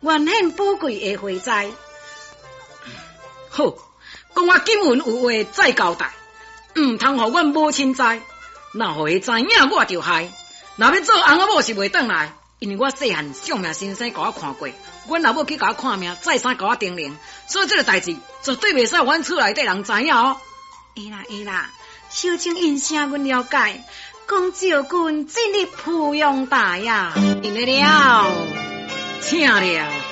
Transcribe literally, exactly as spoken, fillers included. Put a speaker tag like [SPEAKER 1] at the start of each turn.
[SPEAKER 1] 原献宝贵的花栽。
[SPEAKER 2] 好，讲我今文有话再交代，毋通互阮母亲知，若互伊知影我就害。若要做翁仔某是袂转来，因为我细汉相命先生甲我看过，阮老母去甲我看命，再三甲我叮咛，所以这个代志绝对袂使阮厝内底人知影哦。
[SPEAKER 1] 会啦会啦，小青应声阮了解，讲赵君尽力培养大呀，
[SPEAKER 2] 应了，请了。